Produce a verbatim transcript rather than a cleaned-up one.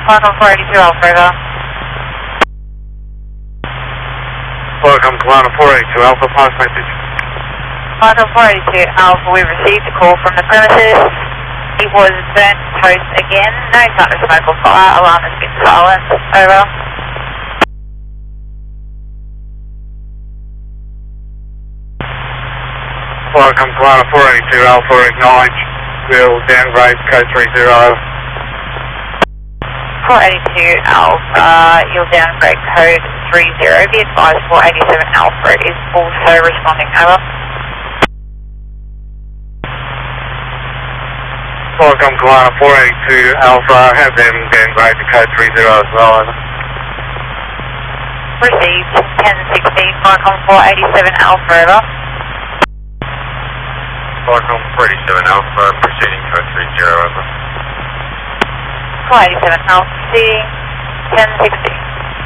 Welcome four eighty-two Alpha, over. Welcome to Lana four eighty-two Alpha, pass message. Welcome four eighty-two Alpha, we received a call from the premises. It was burnt toast again, no sign of smoke or fire, alarm has been silenced, over. Welcome to Lana four eighty-two Alpha, acknowledge, we'll downgrade code three zero. four eighty-two Alpha, you'll downgrade code three zero, be advised four eighty-seven Alpha is also responding, over. Welcome to Lana four eighty-two Alpha, have them downgrade to code three zero as well, over. Received, ten sixteen, Welcome four eighty-seven Alpha, over. Welcome four eighty-seven Alpha, proceeding code three zero, over. four eighty-seven Alpha, proceeding, ten sixteen.